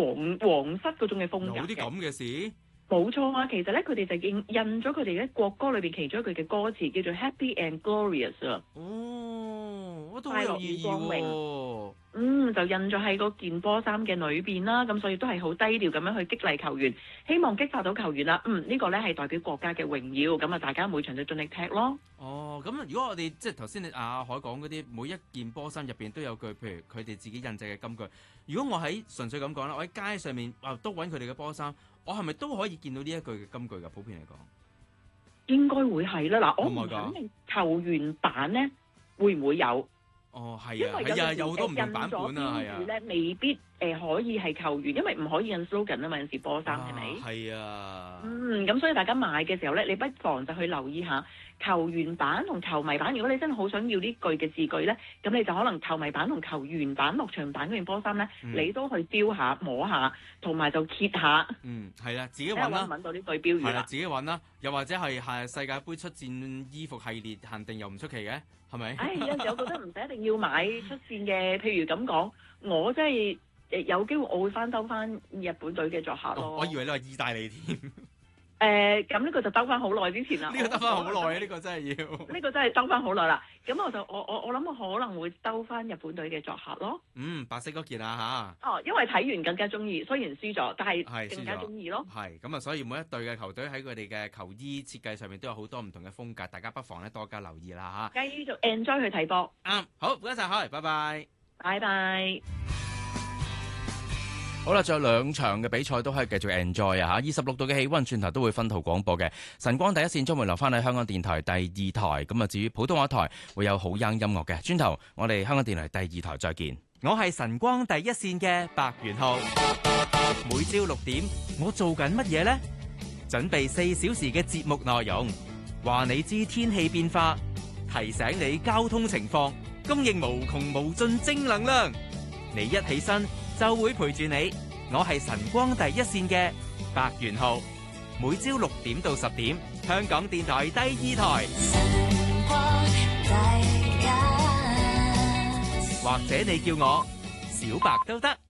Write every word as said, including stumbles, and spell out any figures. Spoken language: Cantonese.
皇皇室嗰種嘅風格嘅。 有啲咁嘅事？ 冇錯啊，其實咧佢哋就印印咗佢哋咧國歌裏邊其中一句嘅歌詞叫做 Happy and Glorious 啊。 哦，我都好有意義喎。 嗯，就印咗喺嗰件波衫嘅裏邊啦，咁所以都係好低調咁樣去激勵球員，希望激發到球員啦。嗯，呢個咧係代表國家嘅榮耀，咁啊大家每場就盡力踢咯。 哦，咁如果我哋即係頭先你阿海講嗰啲，每一件波衫入邊都有句，譬如佢哋自己印製嘅金句。如果我喺純粹咁講啦，我喺街上面啊都揾佢哋嘅波衫，我係咪都可以見到呢一句嘅金句㗎？普遍嚟講， 應該會係啦。嗱，我唔肯定球員版咧會唔會有。 哦，係啊，係啊，有好多唔同版本啊，係啊。 咧未必誒、呃、可以係球員，因為唔可以印 slogan 啊嘛，有時波衫係咪？ 係啊。 嗯，咁所以大家買嘅時候咧，你不妨就去留意下球員版同球迷版。如果你真係好想要呢句嘅字句咧，咁你就可能球迷版同球員版落場版嗰件波衫咧，嗯、你都去標下摸下，同埋就揭下。 嗯，係啦，自己揾啦。 揾到呢句標語啦， 自己揾啦。又或者係係世界盃出戰衣服系列限定又唔出奇嘅，係咪？ 唉、哎，有時我覺得唔使一定要買出線嘅，譬如咁講，我真係誒有機會我會翻兜翻日本隊嘅作客咯、哦。 我以為你話意大利添。 誒，咁呢個就兜翻好耐之前啦。 呢個兜翻好耐啊！呢個真係要。 呢個真係兜翻好耐啦。咁我就我我我諗我可能會兜翻日本隊嘅作客咯。 嗯，白色嗰件啊嚇。 哦，因為睇完更加中意，雖然輸咗，但係更加中意咯。 係咁啊，所以每一隊嘅球隊喺佢哋嘅球衣設計上面都有好多唔同嘅風格，大家不妨咧多加留意啦嚇。 繼續 enjoy 去睇波。 啱，好，唔該曬，海，拜拜。 拜拜。 好啦，仲有兩場嘅比賽都可以繼續 enjoy 啊！嚇，二十六度嘅氣温，轉頭都會分途廣播嘅。晨光第一線將會留翻喺香港電台第二台，咁啊至於普通話台會有好音音樂嘅。轉頭我哋香港電台第二台再見。我係晨光第一線嘅白元浩，每朝六點我做緊乜嘢呢？準備四小時嘅節目內容，話你知天氣變化，提醒你交通情況，供應無窮無盡正能量。你一起身就會陪住你，我係晨光第一線嘅白元浩，每朝六點到十點，香港電台第二台，或者你叫我小白都得。